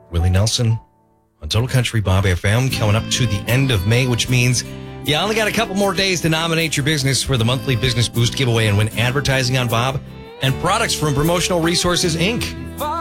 Willie Nelson on Total Country Bob FM, coming up to the end of May, which means you only got a couple more days to nominate your business for the monthly Business Boost giveaway and win advertising on Bob and products from Promotional Resources, Inc.